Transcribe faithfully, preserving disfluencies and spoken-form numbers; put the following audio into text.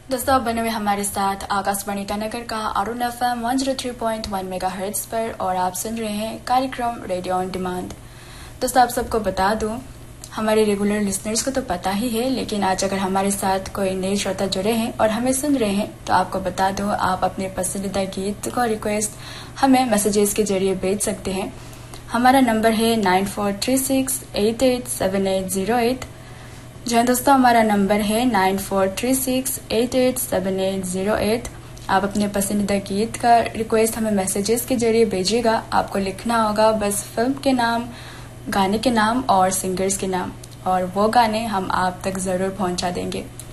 दोस्तों आप बने हुए हमारे साथ आकाशवाणी ईटानगर का Arun F M one zero three point one mega hertz पर और आप सुन रहे हैं कार्यक्रम रेडियो ऑन डिमांड। दोस्तों आप सबको बता दूं, हमारे रेगुलर लिसनर्स को तो पता ही है, लेकिन आज अगर हमारे साथ कोई नए श्रोता जुड़े हैं और हमें सुन रहे हैं तो आपको बता दो, आप अपने पसंदीदा गीत को रिक्वेस्ट हमें मैसेजेस के जरिए भेज सकते हैं। हमारा नंबर है nine four three six eight eight seven eight zero eight. जी दोस्तों, हमारा नंबर है nine four three six eight eight seven eight zero eight. आप अपने पसंदीदा गीत का रिक्वेस्ट हमें मैसेजेस के जरिए भेजिएगा। आपको लिखना होगा बस फिल्म के नाम, गाने के नाम और सिंगर्स के नाम, और वो गाने हम आप तक ज़रूर पहुंचा देंगे।